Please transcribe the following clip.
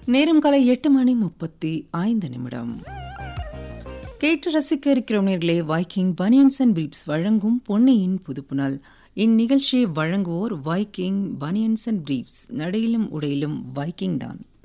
நேரம் காலை 8:35. கேட்டு ரசிக்க இருக்கிறோம் நேர்களே. வைக்கிங் பனியன்ஸ் அண்ட் பிரீப்ஸ் வழங்கும் பொன்னியின் புதுப்புணல். இந்நிகழ்ச்சியை வழங்குவோர் வைக்கிங் பனியன்ஸ் அண்ட் பிரீப்ஸ். நடையிலும் உடையிலும் வைக்கிங் தான்.